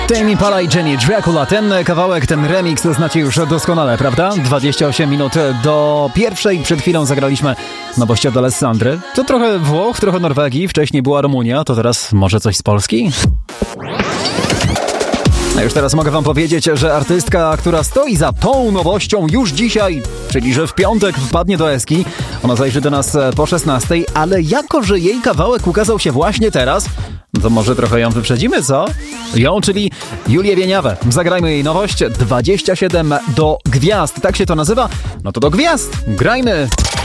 Tame Impala i Jenny Dracula. Ten kawałek, ten remix znacie już doskonale, prawda? 28 minut do pierwszej. Przed chwilą zagraliśmy nowość od Alessandry. To trochę Włoch, trochę Norwegii. Wcześniej była Rumunia, to teraz może coś z Polski? A już teraz mogę wam powiedzieć, że artystka, która stoi za tą nowością już dzisiaj, czyli że w piątek wpadnie do Eski, ona zajrzy do nas po 16, ale jako, że jej kawałek ukazał się właśnie teraz, to może trochę ją wyprzedzimy, co? Ją, czyli Julię Wieniawę. Zagrajmy jej nowość 27 do gwiazd. Tak się to nazywa? No to do gwiazd. Grajmy!